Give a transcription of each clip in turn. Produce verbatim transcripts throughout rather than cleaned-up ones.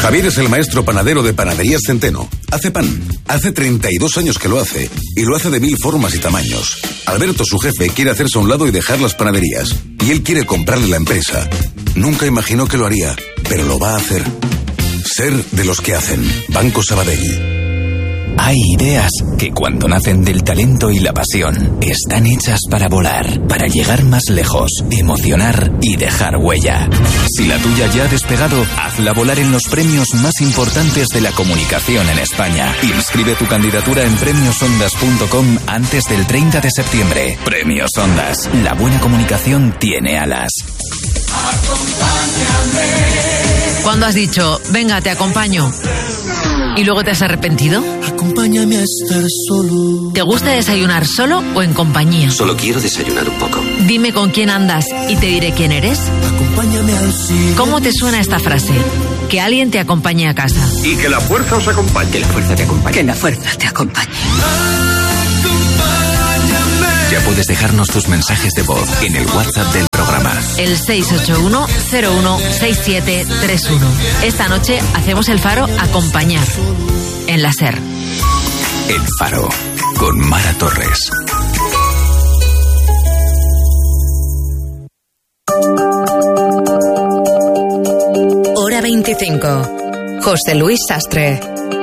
Javier es el maestro panadero de Panaderías Centeno. Hace pan. Hace treinta y dos años que lo hace. Y lo hace de mil formas y tamaños. Alberto, su jefe, quiere hacerse a un lado y dejar las panaderías. Y él quiere comprarle la empresa. Nunca imaginó que lo haría, pero lo va a hacer. Ser de los que hacen. Banco Sabadell. Hay ideas que cuando nacen del talento y la pasión están hechas para volar, para llegar más lejos, emocionar y dejar huella. Si la tuya ya ha despegado, hazla volar en los premios más importantes de la comunicación en España. Inscribe tu candidatura en premios ondas punto com antes del treinta de septiembre. Premios Ondas. La buena comunicación tiene alas. ¿Cuándo has dicho, venga, te acompaño? ¿Y luego te has arrepentido? Acompáñame a estar solo. ¿Te gusta desayunar solo o en compañía? Solo quiero desayunar un poco. Dime con quién andas y te diré quién eres. Acompáñame al cine. ¿Cómo te suena esta frase? Que alguien te acompañe a casa. Y que la fuerza os acompañe. Que la fuerza te acompañe. Que la fuerza te acompañe. Ya puedes dejarnos tus mensajes de voz en el WhatsApp del programa. El seis ocho uno cero uno seis siete tres uno. Esta noche hacemos el Faro Acompañar en la SER. El Faro con Mara Torres. Hora veinticinco. José Luis Sastre.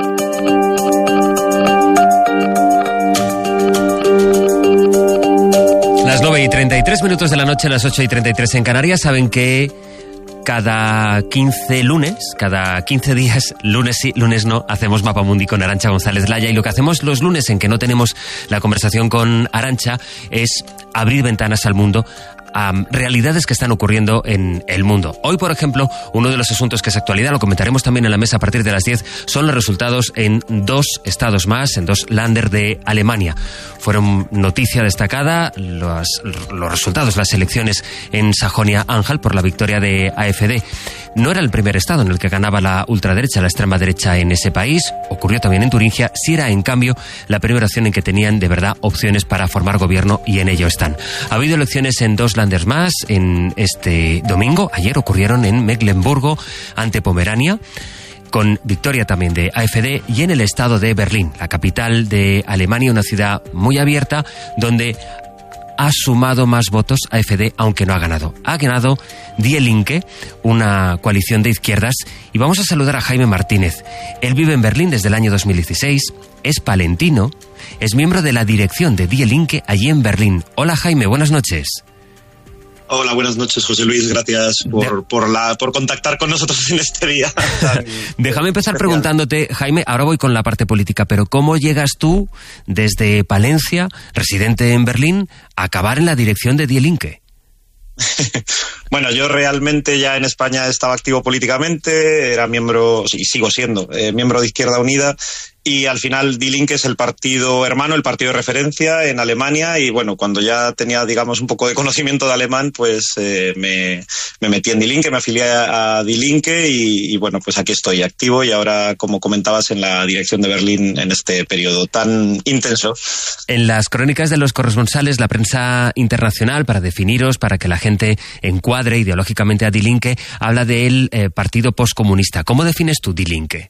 Las nueve y treinta y tres minutos de la noche, las ocho y treinta y tres en Canarias. Saben que cada quince lunes, cada quince días, lunes sí, lunes no, hacemos Mapamundi con Arantxa González Laya. Y lo que hacemos los lunes en que no tenemos la conversación con Arantxa es abrir ventanas al mundo, a realidades que están ocurriendo en el mundo. Hoy, por ejemplo, uno de los asuntos que es actualidad, lo comentaremos también en la mesa a partir de las diez, son los resultados en dos estados más, en dos Länder de Alemania. Fueron noticia destacada los, los resultados, las elecciones en Sajonia-Anhalt por la victoria de A F D. No era el primer estado en el que ganaba la ultraderecha, la extrema derecha en ese país. Ocurrió también en Turingia. Sí era, en cambio, la primera opción en que tenían de verdad opciones para formar gobierno, y en ello están. Ha habido elecciones en dos Länder más en este domingo. Ayer ocurrieron en Mecklemburgo ante Pomerania, con victoria también de A F D, y en el estado de Berlín, la capital de Alemania, una ciudad muy abierta donde ha sumado más votos A F D, aunque no ha ganado. Ha ganado Die Linke, una coalición de izquierdas, y vamos a saludar a Jaime Martínez. Él vive en Berlín desde el año dos mil dieciséis, es palentino, es miembro de la dirección de Die Linke allí en Berlín. Hola Jaime, buenas noches. Hola, buenas noches, José Luis. Gracias por, de... por, la, por contactar con nosotros en este día. Déjame empezar preguntándote, Jaime, ahora voy con la parte política, pero ¿cómo llegas tú desde Palencia, residente en Berlín, a acabar en la dirección de Die Linke? Bueno, yo realmente ya en España estaba activo políticamente, era miembro, y sigo siendo, eh, miembro de Izquierda Unida, y al final Die Linke es el partido hermano, el partido de referencia en Alemania, y bueno, cuando ya tenía, digamos, un poco de conocimiento de alemán, pues eh, me, me metí en Die Linke, me afilié a Die Linke, y, y bueno, pues aquí estoy activo, y ahora, como comentabas, en la dirección de Berlín en este periodo tan intenso. En las crónicas de los corresponsales, la prensa internacional, para definiros, para que la gente encuadre ideológicamente a Die Linke, habla del eh, partido postcomunista. ¿Cómo defines tú Die Linke?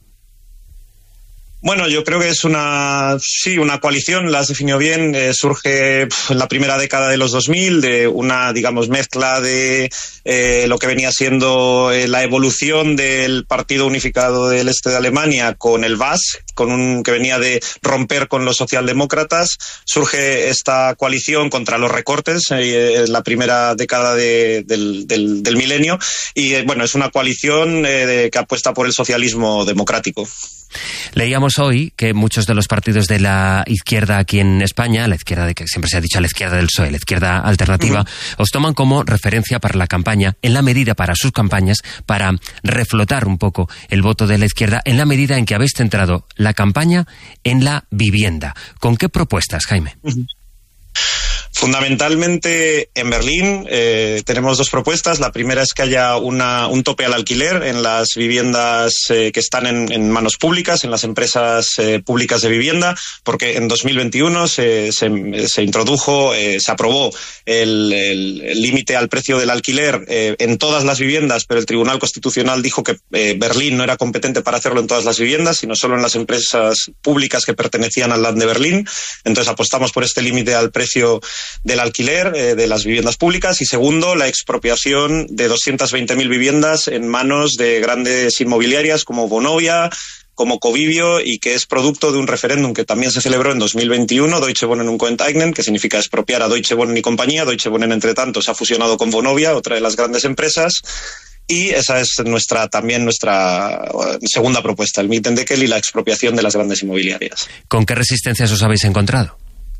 Bueno, yo creo que es una, sí, una coalición, la has definido bien, eh, surge en la primera década de los dos mil, de una, digamos, mezcla de eh, lo que venía siendo eh, la evolución del Partido Unificado del Este de Alemania con el V A S, con un, que venía de romper con los socialdemócratas. Surge esta coalición contra los recortes eh, en la primera década de, del, del, del milenio, y eh, bueno, es una coalición eh, de, que apuesta por el socialismo democrático. Leíamos hoy que muchos de los partidos de la izquierda aquí en España, la izquierda de que siempre se ha dicho la izquierda del P S O E, la izquierda alternativa, uh-huh. os toman como referencia para la campaña, en la medida para sus campañas, para reflotar un poco el voto de la izquierda, en la medida en que habéis centrado la campaña en la vivienda. ¿Con qué propuestas, Jaime? Uh-huh. Fundamentalmente en Berlín eh, tenemos dos propuestas. La primera es que haya una, un tope al alquiler en las viviendas eh, que están en, en manos públicas, en las empresas eh, públicas de vivienda, porque en dos mil veintiuno se, se, se introdujo, eh, se aprobó el límite al precio del alquiler eh, en todas las viviendas, pero el Tribunal Constitucional dijo que eh, Berlín no era competente para hacerlo en todas las viviendas, sino solo en las empresas públicas que pertenecían al Land de Berlín. Entonces apostamos por este límite al precio del alquiler eh, de las viviendas públicas. Y segundo, la expropiación de doscientas veinte mil viviendas en manos de grandes inmobiliarias como Vonovia, como Covivio, y que es producto de un referéndum que también se celebró en dos mil veintiuno, Deutsche Wohnen und Enteignen, que significa expropiar a Deutsche Wohnen y compañía. Deutsche Wohnen, entre tanto, se ha fusionado con Vonovia, otra de las grandes empresas. Y esa es nuestra también nuestra segunda propuesta, el Mietendeckel y la expropiación de las grandes inmobiliarias. ¿Con qué resistencias os habéis encontrado?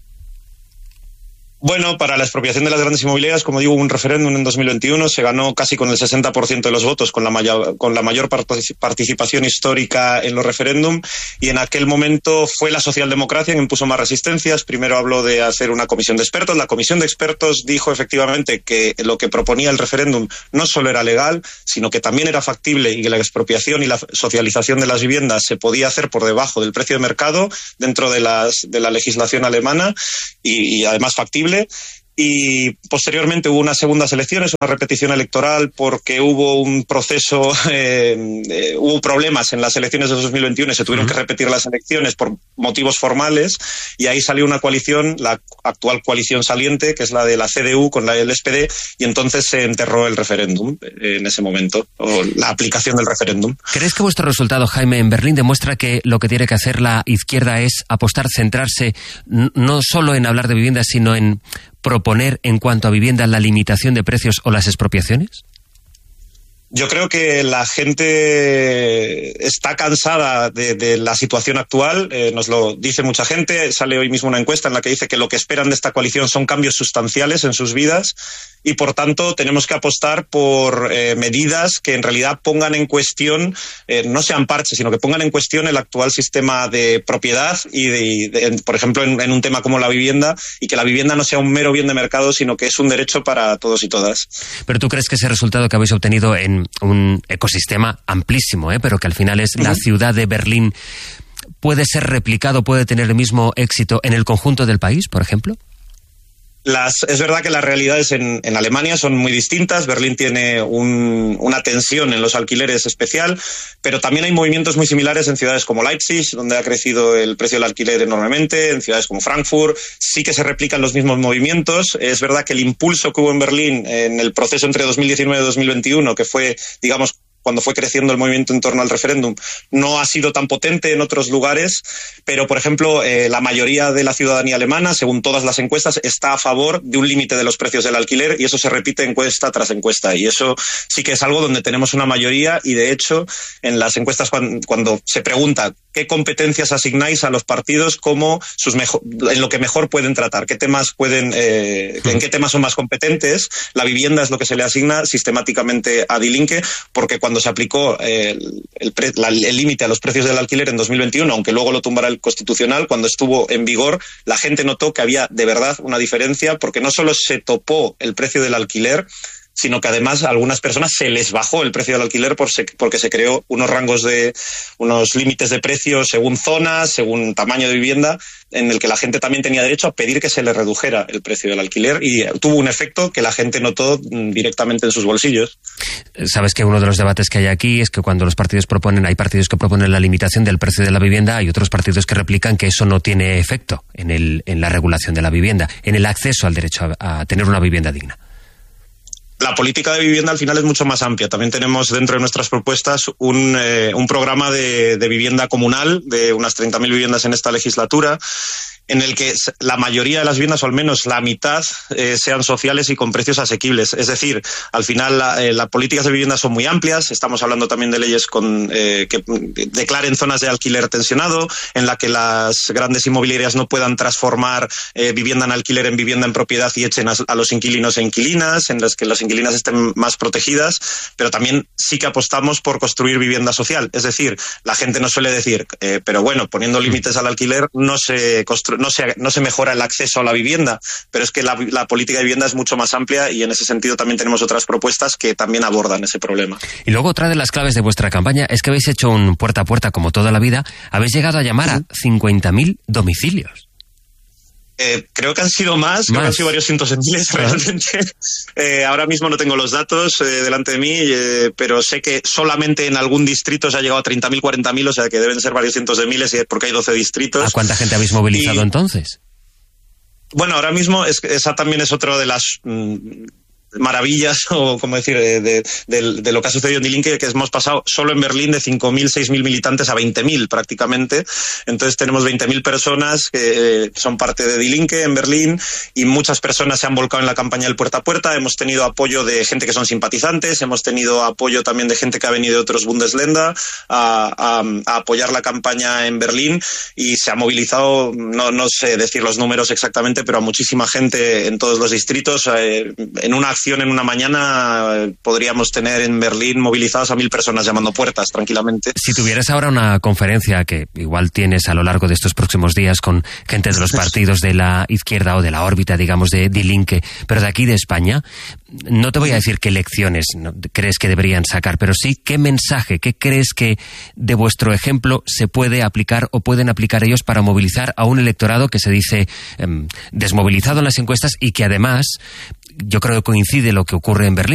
Bueno, para la expropiación de las grandes inmobiliarias, como digo, hubo un referéndum en dos mil veintiuno, se ganó casi con el sesenta por ciento de los votos, con la mayor, con la mayor participación histórica en los referéndum, y en aquel momento fue la socialdemocracia quien impuso más resistencias. Primero habló de hacer una comisión de expertos. La comisión de expertos dijo efectivamente que lo que proponía el referéndum no solo era legal, sino que también era factible, y que la expropiación y la socialización de las viviendas se podía hacer por debajo del precio de mercado dentro de, las, de la legislación alemana, y, y además factible. Y posteriormente hubo unas segundas elecciones, una repetición electoral, porque hubo un proceso, eh, eh, hubo problemas en las elecciones de dos mil veintiuno y se tuvieron uh-huh. que repetir las elecciones por motivos formales, y ahí salió una coalición, la actual coalición saliente, que es la de la C D U con la del S P D, y entonces se enterró el referéndum eh, en ese momento, o la aplicación del referéndum. ¿Crees que vuestro resultado, Jaime, en Berlín demuestra que lo que tiene que hacer la izquierda es apostar, centrarse no solo en hablar de viviendas, sino en proponer en cuanto a vivienda la limitación de precios o las expropiaciones? Yo creo que la gente está cansada de, de la situación actual, eh, nos lo dice mucha gente. Sale hoy mismo una encuesta en la que dice que lo que esperan de esta coalición son cambios sustanciales en sus vidas, y por tanto tenemos que apostar por eh, medidas que en realidad pongan en cuestión, eh, no sean parches, sino que pongan en cuestión el actual sistema de propiedad y, de, de, por ejemplo, en, en un tema como la vivienda, y que la vivienda no sea un mero bien de mercado, sino que es un derecho para todos y todas. Pero ¿tú crees que ese resultado que habéis obtenido en un ecosistema amplísimo, ¿eh? pero que al final es uh-huh. la ciudad de Berlín, puede ser replicado, puede tener el mismo éxito en el conjunto del país, por ejemplo? Las, es verdad que las realidades en, en Alemania son muy distintas. Berlín tiene un, una tensión en los alquileres especial, pero también hay movimientos muy similares en ciudades como Leipzig, donde ha crecido el precio del alquiler enormemente, en ciudades como Frankfurt. Sí que se replican los mismos movimientos. Es verdad que el impulso que hubo en Berlín en el proceso entre dos mil diecinueve y dos mil veintiuno, que fue, digamos, cuando fue creciendo el movimiento en torno al referéndum, no ha sido tan potente en otros lugares, pero, por ejemplo, eh, la mayoría de la ciudadanía alemana, según todas las encuestas, está a favor de un límite de los precios del alquiler, y eso se repite encuesta tras encuesta, y eso sí que es algo donde tenemos una mayoría. Y, de hecho, en las encuestas, cuando, cuando se pregunta qué competencias asignáis a los partidos como sus mejor, en lo que mejor pueden tratar, qué temas pueden, eh, en qué temas son más competentes, la vivienda es lo que se le asigna sistemáticamente a Die Linke, porque cuando se aplicó eh, el límite a los precios del alquiler en dos mil veintiuno, aunque luego lo tumbara el Constitucional, cuando estuvo en vigor, la gente notó que había de verdad una diferencia, porque no solo se topó el precio del alquiler, sino que además a algunas personas se les bajó el precio del alquiler por se, porque se creó unos rangos de, unos límites de precios según zonas, según tamaño de vivienda, en el que la gente también tenía derecho a pedir que se le redujera el precio del alquiler, y tuvo un efecto que la gente notó directamente en sus bolsillos. Sabes que uno de los debates que hay aquí es que cuando los partidos proponen, hay partidos que proponen la limitación del precio de la vivienda, hay otros partidos que replican que eso no tiene efecto en, el, en la regulación de la vivienda, en el acceso al derecho a, a tener una vivienda digna. La política de vivienda al final es mucho más amplia. También tenemos dentro de nuestras propuestas un, eh, un programa de, de vivienda comunal de unas treinta mil viviendas en esta legislatura, en el que la mayoría de las viviendas, o al menos la mitad, eh, sean sociales y con precios asequibles. Es decir, al final la, eh, las políticas de vivienda son muy amplias. Estamos hablando también de leyes con, eh, que declaren zonas de alquiler tensionado, en la que las grandes inmobiliarias no puedan transformar eh, vivienda en alquiler en vivienda en propiedad y echen a, a los inquilinos e inquilinas, en las que los inquilinas estén más protegidas, pero también sí que apostamos por construir vivienda social. Es decir, la gente nos suele decir, eh, pero bueno, poniendo límites al alquiler no se, constru- no, se, no se mejora el acceso a la vivienda, pero es que la, la política de vivienda es mucho más amplia y en ese sentido también tenemos otras propuestas que también abordan ese problema. Y luego otra de las claves de vuestra campaña es que habéis hecho un puerta a puerta como toda la vida, habéis llegado a llamar a cincuenta mil domicilios. Eh, creo que han sido más, más, creo que han sido varios cientos de miles realmente. Eh, ahora mismo no tengo los datos eh, delante de mí, eh, pero sé que solamente en algún distrito se ha llegado a treinta mil, cuarenta mil, o sea que deben ser varios cientos de miles porque hay doce distritos. ¿A cuánta gente habéis movilizado y, entonces? Bueno, ahora mismo es, esa también es otra de las... Mmm, maravillas, o como decir, de, de, de, de lo que ha sucedido en Die Linke, que hemos pasado solo en Berlín de cinco mil, seis mil militantes a veinte mil prácticamente. Entonces tenemos veinte mil personas que eh, son parte de Die Linke en Berlín y muchas personas se han volcado en la campaña del puerta a puerta. Hemos tenido apoyo de gente que son simpatizantes, hemos tenido apoyo también de gente que ha venido de otros Bundesländer a, a, a apoyar la campaña en Berlín y se ha movilizado, no, no sé decir los números exactamente, pero a muchísima gente en todos los distritos. Eh, en una acción en una mañana eh, podríamos tener en Berlín movilizadas a mil personas llamando puertas tranquilamente. Si tuvieras ahora una conferencia que igual tienes a lo largo de estos próximos días con gente de los partidos de la izquierda o de la órbita, digamos, de Die Linke, pero de aquí de España, no te voy a decir qué lecciones no, crees que deberían sacar, pero sí qué mensaje, qué crees que de vuestro ejemplo se puede aplicar o pueden aplicar ellos para movilizar a un electorado que se dice eh, desmovilizado en las encuestas y que además yo creo que coincide lo que ocurre en Berlín.